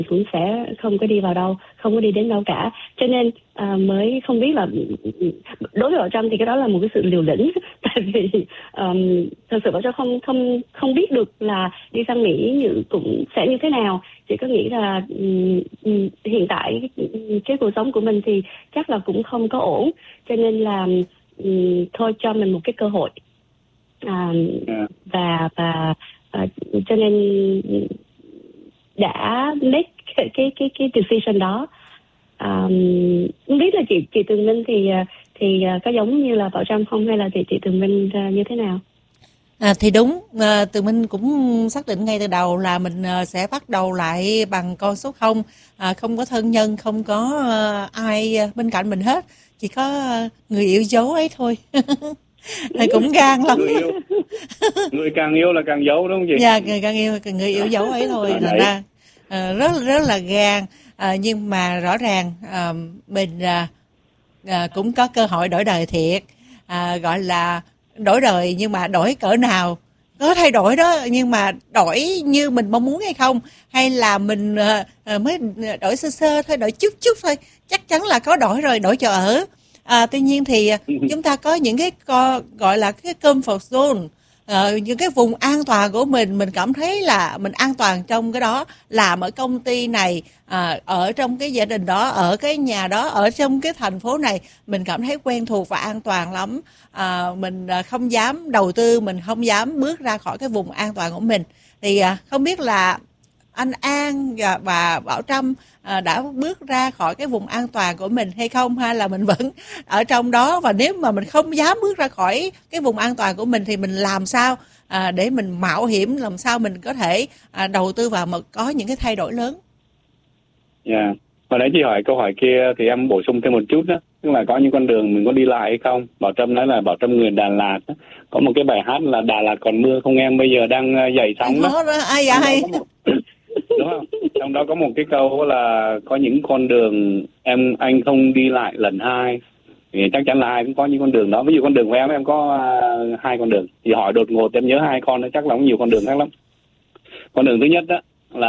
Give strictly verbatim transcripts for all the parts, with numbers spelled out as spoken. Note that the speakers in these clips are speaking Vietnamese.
cũng sẽ không có đi vào đâu, không có đi đến đâu cả. Cho nên à, mới không biết là đối với Bảo Trâm thì cái đó là một cái sự liều lĩnh. Tại vì um, thật sự Bảo Trâm không không không biết được là đi sang Mỹ như cũng sẽ như thế nào. Chỉ có nghĩ là um, hiện tại cái cuộc sống của mình thì chắc là cũng không có ổn. Cho nên là um, thôi cho mình một cái cơ hội. À, yeah. và và uh, cho nên đã make cái cái cái cái decision đó. Um, không biết là chị chị Tường Minh thì thì có giống như là Bảo Trâm không, hay là chị chị Tường Minh như thế nào? À, thì đúng, à, Tường Minh cũng xác định ngay từ đầu là mình sẽ bắt đầu lại bằng con số không, à, không có thân nhân, không có uh, ai bên cạnh mình hết, chỉ có người yêu dấu ấy thôi. Thì cũng gan lắm. Người yêu, người càng yêu là càng giấu đúng không chị? Dạ, người càng yêu, người yêu dấu ấy thôi. Thành ra uh, rất rất là gan, uh, nhưng mà rõ ràng uh, mình uh, uh, cũng có cơ hội đổi đời thiệt, uh, gọi là đổi đời, nhưng mà đổi cỡ nào, có thay đổi đó, nhưng mà đổi như mình mong muốn hay không, hay là mình uh, mới đổi sơ sơ thôi, đổi chút chút thôi, chắc chắn là có đổi rồi, đổi chỗ ở. À, tuy nhiên thì chúng ta có những cái co, gọi là cái comfort zone, ờ, những cái vùng an toàn của mình, mình cảm thấy là mình an toàn trong cái đó, làm ở công ty này, à, ở trong cái gia đình đó, ở cái nhà đó, ở trong cái thành phố này, mình cảm thấy quen thuộc và an toàn lắm. À, mình không dám đầu tư, mình không dám bước ra khỏi cái vùng an toàn của mình. Thì à, không biết là anh An và, và Bảo Trâm à, đã bước ra khỏi cái vùng an toàn của mình hay không, hay là mình vẫn ở trong đó, và nếu mà mình không dám bước ra khỏi cái vùng an toàn của mình thì mình làm sao à, để mình mạo hiểm, làm sao mình có thể à, đầu tư vào mà có những cái thay đổi lớn? Dạ, yeah. Hồi nãy chị hỏi câu hỏi kia thì em bổ sung thêm một chút đó, tức là có những con đường mình có đi lại hay không. Bảo Trâm nói là Bảo Trâm người Đà Lạt đó. Có một cái bài hát là Đà Lạt còn mưa không em, bây giờ đang dậy sóng đó. đó. Ai ai? Đúng không? Trong đó có một cái câu là có những con đường em anh không đi lại lần hai, thì chắc chắn là ai cũng có những con đường đó. Ví dụ con đường của em em có uh, hai con đường, thì hỏi đột ngột em nhớ hai con, nó chắc là có nhiều con đường khác lắm. Con đường thứ nhất đó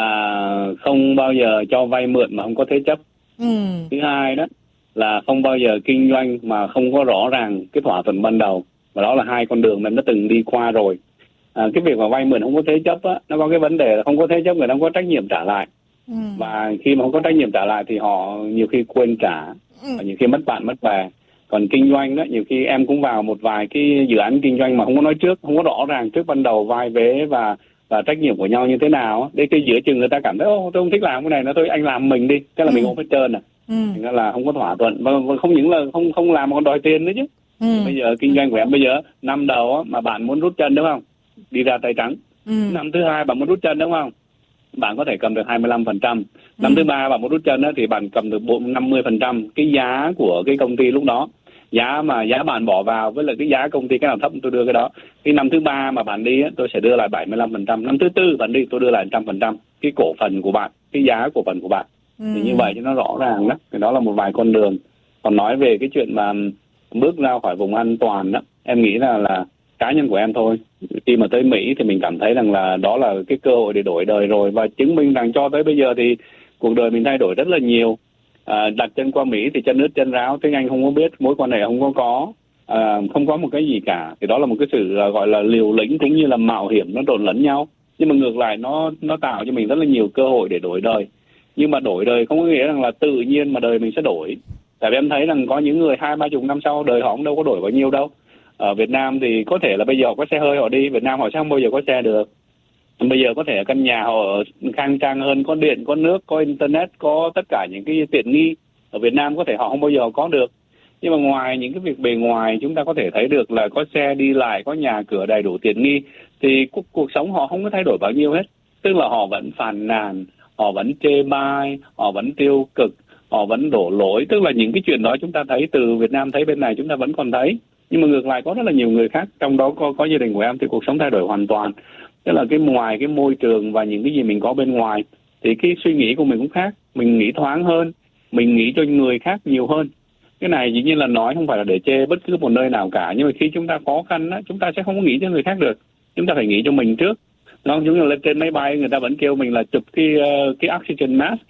là không bao giờ cho vay mượn mà không có thế chấp. Ừ. Thứ hai đó là không bao giờ kinh doanh mà không có rõ ràng cái thỏa thuận ban đầu. Và đó là hai con đường mình đã từng đi qua rồi. À, cái việc mà vay mượn không có thế chấp á, nó có cái vấn đề là không có thế chấp, người ta không có trách nhiệm trả lại. Ừ. Và khi mà không có trách nhiệm trả lại thì họ nhiều khi quên trả, ừ. và nhiều khi mất bạn mất bè. Còn kinh doanh đó, nhiều khi em cũng vào một vài cái dự án kinh doanh mà không có nói trước, không có rõ ràng trước ban đầu vai vế và và trách nhiệm của nhau như thế nào. Để cái giữa chừng người ta cảm thấy ô tôi không thích làm cái này nữa, thôi anh làm mình đi, thế là ừ. mình ôm hết trơn à. Ừ. Thành ra là không có thỏa thuận, và không những là không không làm mà còn đòi tiền nữa chứ. Ừ. Bây giờ kinh doanh của em bây giờ năm đầu á, mà bạn muốn rút chân đúng không, đi ra tay trắng. Ừ. Năm thứ hai bạn muốn rút chân đúng không, bạn có thể cầm được hai mươi lăm phần trăm. Năm ừ. thứ ba bạn muốn rút chân á, thì bạn cầm được năm mươi phần trăm cái giá của cái công ty lúc đó. Giá mà giá bạn bỏ vào với lại cái giá công ty cái nào thấp tôi đưa cái đó. Cái năm thứ ba mà bạn đi á, tôi sẽ đưa lại bảy mươi lăm phần trăm. Năm thứ tư bạn đi tôi đưa lại một trăm phần trăm cái cổ phần của bạn, cái giá cổ phần của bạn. Ừ. Thì như vậy cho nó rõ ràng đó. Thì đó là một vài con đường. Còn nói về cái chuyện mà bước ra khỏi vùng an toàn đó, em nghĩ là là cá nhân của em thôi. Khi mà tới Mỹ thì mình cảm thấy rằng là đó là cái cơ hội để đổi đời rồi, và chứng minh rằng cho tới bây giờ thì cuộc đời mình thay đổi rất là nhiều. À, đặt chân qua Mỹ thì chân ướt chân ráo, tiếng Anh không có biết, mối quan hệ không có có, à, không có một cái gì cả. Thì đó là một cái sự uh, gọi là liều lĩnh cũng như là mạo hiểm, nó trộn lẫn nhau. Nhưng mà ngược lại nó nó tạo cho mình rất là nhiều cơ hội để đổi đời. Nhưng mà đổi đời không có nghĩa rằng là tự nhiên mà đời mình sẽ đổi. Tại vì em thấy rằng có những người hai ba chục năm sau đời họ cũng đâu có đổi bao nhiêu đâu. Ở Việt Nam thì có thể là bây giờ họ có xe hơi họ đi, Việt Nam họ sẽ không bao giờ có xe được. Bây giờ có thể căn nhà họ ở khang trang hơn, có điện, có nước, có internet, có tất cả những cái tiện nghi. Ở Việt Nam có thể họ không bao giờ có được. Nhưng mà ngoài những cái việc bề ngoài chúng ta có thể thấy được là có xe đi lại, có nhà cửa đầy đủ tiện nghi, thì cuộc, cuộc sống họ không có thay đổi bao nhiêu hết. Tức là họ vẫn phàn nàn, họ vẫn chê bai, họ vẫn tiêu cực, họ vẫn đổ lỗi. Tức là những cái chuyện đó chúng ta thấy từ Việt Nam thấy bên này chúng ta vẫn còn thấy. Nhưng mà ngược lại có rất là nhiều người khác, trong đó có, có gia đình của em thì cuộc sống thay đổi hoàn toàn. Tức là cái ngoài cái môi trường và những cái gì mình có bên ngoài thì cái suy nghĩ của mình cũng khác. Mình nghĩ thoáng hơn, mình nghĩ cho người khác nhiều hơn. Cái này dĩ nhiên là nói không phải là để chê bất cứ một nơi nào cả. Nhưng mà khi chúng ta khó khăn á, chúng ta sẽ không có nghĩ cho người khác được. Chúng ta phải nghĩ cho mình trước. Nó giống như lên trên máy bay người ta vẫn kêu mình là chụp cái, uh, cái oxygen mask.